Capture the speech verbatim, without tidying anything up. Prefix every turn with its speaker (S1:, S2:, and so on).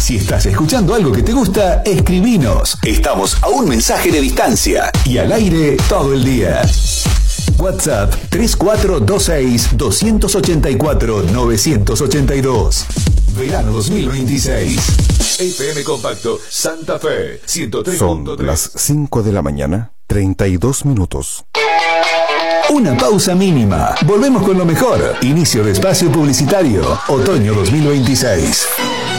S1: Si estás escuchando algo que te gusta, escribinos. Estamos a un mensaje de distancia y al aire todo el día. WhatsApp tres cuatro dos seis, dos ocho cuatro, nueve ocho dos. Verano dos mil veintiséis. F M Compacto Santa Fe ciento tres punto tres.
S2: Son las cinco de la mañana, treinta y dos minutos.
S1: Una pausa mínima. Volvemos con lo mejor. Inicio de espacio publicitario. Otoño dos mil veintiséis.